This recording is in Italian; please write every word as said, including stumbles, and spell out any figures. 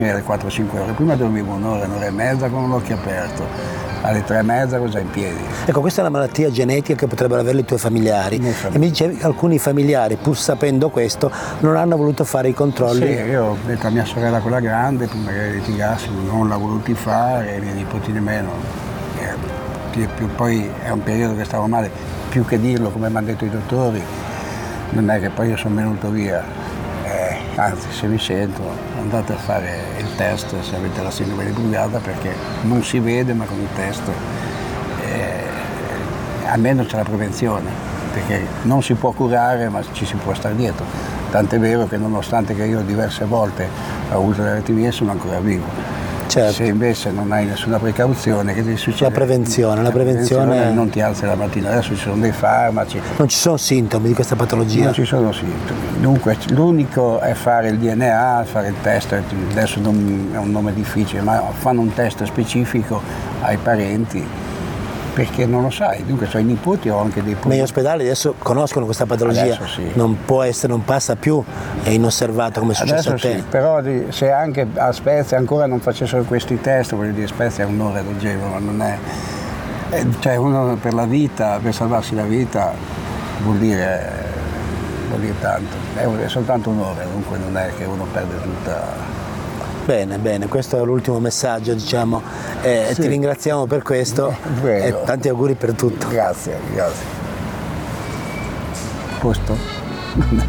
alle quattro cinque ore, prima dormivo un'ora, un'ora e mezza con un occhio aperto, alle tre e mezza ero già in piedi. Ecco, questa è una malattia genetica che potrebbero avere i tuoi familiari. E mi dicevi che alcuni familiari, pur sapendo questo, non hanno voluto fare i controlli. Sì, io ho detto a mia sorella quella grande, prima che litigassi, non l'ha voluti fare, i miei nipotini meno. E più, poi è un periodo che stavo male, più che dirlo come mi hanno detto i dottori, non è che poi io sono venuto via. Eh, anzi, se mi sento, andate a fare il test se avete la sindrome di Brugada, perché non si vede, ma con il test eh, almeno c'è la prevenzione, perché non si può curare, ma ci si può stare dietro. Tant'è vero che nonostante che io diverse volte ho avuto l'eretimia sono ancora vivo. Certo. Se invece non hai nessuna precauzione, che ti succede? La prevenzione, la, la prevenzione, prevenzione non ti alzi la mattina, adesso ci sono dei farmaci. Non ci sono sintomi di questa patologia? Non ci sono sintomi, dunque l'unico è fare il D N A, fare il test, adesso non, è un nome difficile, ma fanno un test specifico ai parenti, perché non lo sai, dunque so, i nipoti ho anche dei Ma gli ospedali adesso conoscono questa patologia? Adesso sì. Non può essere, non passa più, è inosservato come è successo adesso a te? Sì, però se anche a Spezia ancora non facessero questi test, voglio dire, Spezia è un'ora del Genova, non è, è, cioè uno per la vita, per salvarsi la vita vuol dire, vuol dire tanto, è, è soltanto un'ora, dunque non è che uno perde tutta. Bene, bene, questo è l'ultimo messaggio, diciamo, eh, sì. Ti ringraziamo per questo e tanti auguri per tutto. Grazie, grazie. Posto?